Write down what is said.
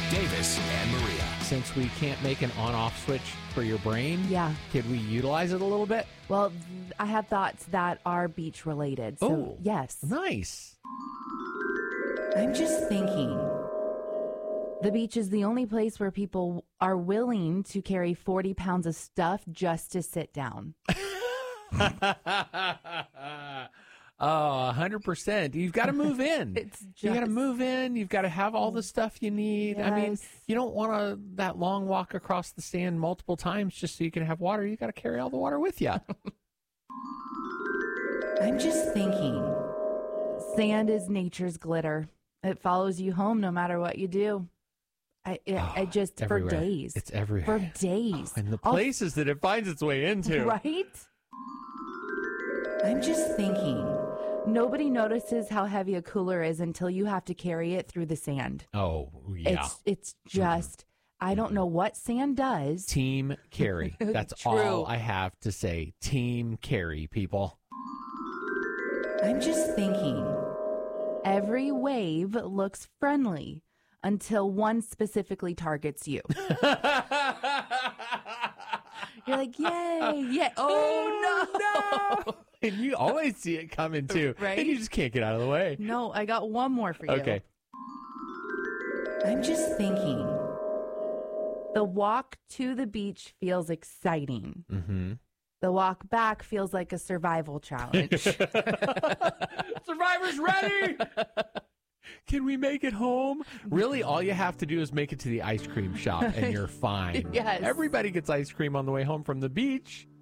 Davis and Maria. Since we can't make an on-off switch for your brain, Yeah. could we utilize it a little bit? Well, I have thoughts that are beach related. So, Oh, yes. Nice. I'm just thinking. The beach is the only place where people are willing to carry 40 pounds of stuff just to sit down. Oh, 100%. You've got to move in. You got to move in. You've got to have all the stuff you need. I mean, Yes. you don't want that long walk across the sand multiple times just so you can have water. You got to carry all the water with you. I'm just thinking. Sand is nature's glitter. It follows you home no matter what you do. I just, everywhere. for days. It's everywhere. For days. And the places that it finds its way into. Right? I'm just thinking. Nobody notices how heavy a cooler is until you have to carry it through the sand. Oh, yeah. It's just, I don't know what sand does. Team carry. That's True. all I have to say. Team carry, people. I'm just thinking. Every wave looks friendly until one specifically targets you. You're like, yay, yeah. Oh, no. And you always see it coming, too. Right? And you just can't get out of the way. No, I got one more for you. Okay. I'm just thinking. The walk to the beach feels exciting. Mm-hmm. The walk back feels like a survival challenge. Survivor's ready! Can we make it home? Really, all you have to do is make it to the ice cream shop and you're fine. Yes. Everybody gets ice cream on the way home from the beach.